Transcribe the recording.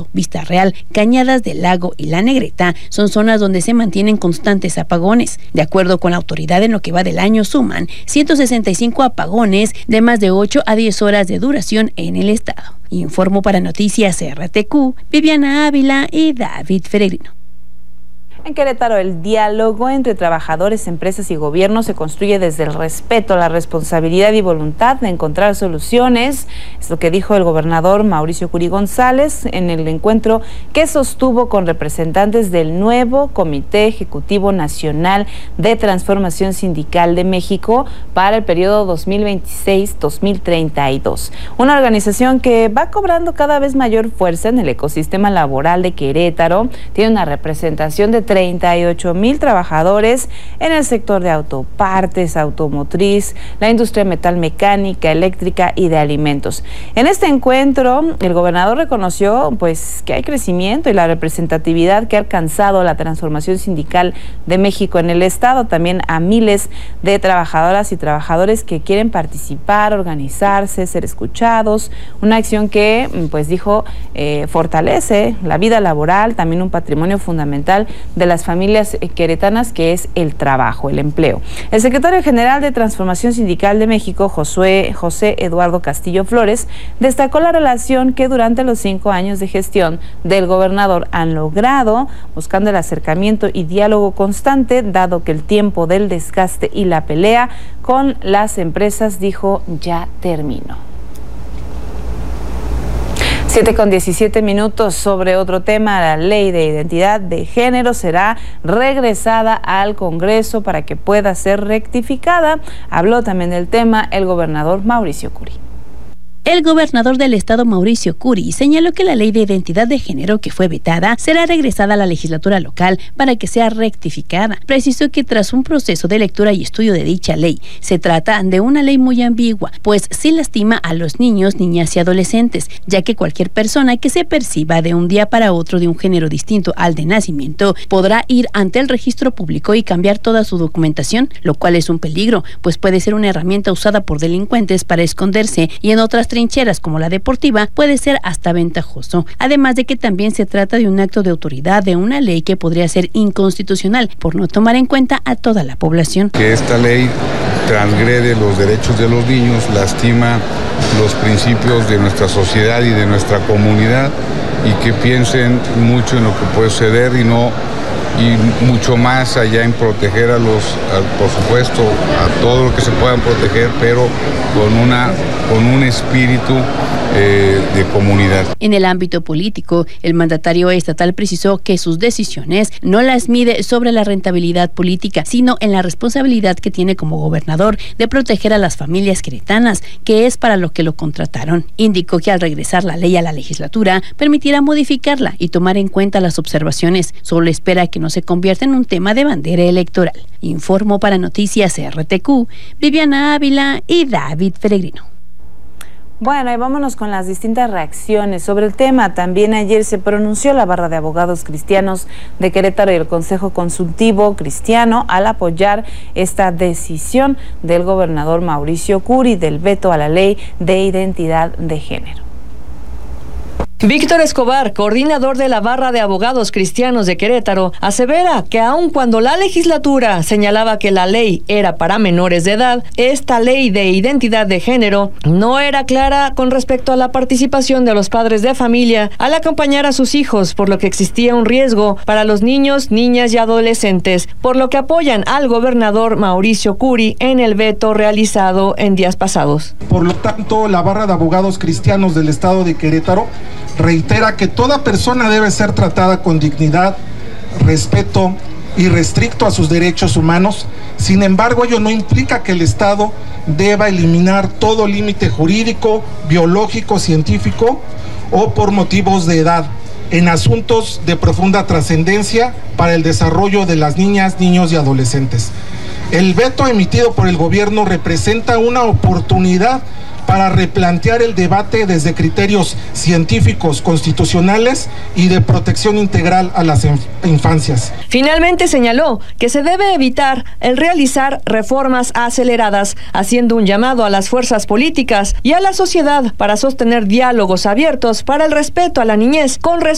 Vista Real, Cañadas del Lago y La Negreta son zonas donde se mantienen constantes apagones. De acuerdo con la autoridad, en lo que va del año suman 165 apagones de más de 8 a 10 horas de duración en el estado. Informó para Noticias RTQ, Viviana Ávila y David Peregrino. En Querétaro, el diálogo entre trabajadores, empresas y gobierno se construye desde el respeto, la responsabilidad y voluntad de encontrar soluciones. Es lo que dijo el gobernador Mauricio Curi González en el encuentro que sostuvo con representantes del nuevo Comité Ejecutivo Nacional de Transformación Sindical de México para el periodo 2026-2032. Una organización que va cobrando cada vez mayor fuerza en el ecosistema laboral de Querétaro. Tiene una representación de 38,000 trabajadores en el sector de autopartes, automotriz, la industria metalmecánica, eléctrica y de alimentos. En este encuentro, el gobernador reconoció que hay crecimiento y la representatividad que ha alcanzado la transformación sindical de México en el estado, también a miles de trabajadoras y trabajadores que quieren participar, organizarse, ser escuchados, una acción que, dijo, fortalece la vida laboral, también un patrimonio fundamental de las familias queretanas, que es el trabajo, el empleo. El secretario general de Transformación Sindical de México, José Eduardo Castillo Flores, destacó la relación que durante los 5 años de gestión del gobernador han logrado, buscando el acercamiento y diálogo constante, dado que el tiempo del desgaste y la pelea con las empresas, dijo, ya terminó. 7:17 sobre otro tema. La ley de identidad de género será regresada al Congreso para que pueda ser rectificada. Habló también del tema el gobernador Mauricio Curi. El gobernador del estado, Mauricio Curi, señaló que la ley de identidad de género que fue vetada será regresada a la legislatura local para que sea rectificada. Precisó que tras un proceso de lectura y estudio de dicha ley, se trata de una ley muy ambigua, pues sí lastima a los niños, niñas y adolescentes, ya que cualquier persona que se perciba de un día para otro de un género distinto al de nacimiento podrá ir ante el registro público y cambiar toda su documentación, lo cual es un peligro, pues puede ser una herramienta usada por delincuentes para esconderse, y en otras trincheras como la deportiva puede ser hasta ventajoso. Además de que también se trata de un acto de autoridad de una ley que podría ser inconstitucional por no tomar en cuenta a toda la población. Que esta ley transgrede los derechos de los niños, lastima los principios de nuestra sociedad y de nuestra comunidad, y que piensen mucho en lo que puede suceder y mucho más allá en proteger por supuesto, a todo lo que se puedan proteger, pero con un espíritu de comunidad. En el ámbito político, el mandatario estatal precisó que sus decisiones no las mide sobre la rentabilidad política, sino en la responsabilidad que tiene como gobernador de proteger a las familias queretanas, que es para lo que lo contrataron. Indicó que al regresar la ley a la legislatura, permitirá modificarla y tomar en cuenta las observaciones. Solo espera que no se convierta en un tema de bandera electoral. Informó para Noticias RTQ, Viviana Ávila y David Peregrino. Bueno, y vámonos con las distintas reacciones sobre el tema. También ayer se pronunció la Barra de Abogados Cristianos de Querétaro y el Consejo Consultivo Cristiano al apoyar esta decisión del gobernador Mauricio Curi del veto a la ley de identidad de género. Víctor Escobar, coordinador de la Barra de Abogados Cristianos de Querétaro, asevera que aun cuando la legislatura señalaba que la ley era para menores de edad, esta ley de identidad de género no era clara con respecto a la participación de los padres de familia al acompañar a sus hijos, por lo que existía un riesgo para los niños, niñas y adolescentes, por lo que apoyan al gobernador Mauricio Curi en el veto realizado en días pasados. Por lo tanto, la Barra de Abogados Cristianos del Estado de Querétaro reitera que toda persona debe ser tratada con dignidad, respeto y restricto a sus derechos humanos. Sin embargo, ello no implica que el Estado deba eliminar todo límite jurídico, biológico, científico o por motivos de edad en asuntos de profunda trascendencia para el desarrollo de las niñas, niños y adolescentes. El veto emitido por el gobierno representa una oportunidad para replantear el debate desde criterios científicos, constitucionales y de protección integral a las infancias. Finalmente señaló que se debe evitar el realizar reformas aceleradas, haciendo un llamado a las fuerzas políticas y a la sociedad para sostener diálogos abiertos para el respeto a la niñez con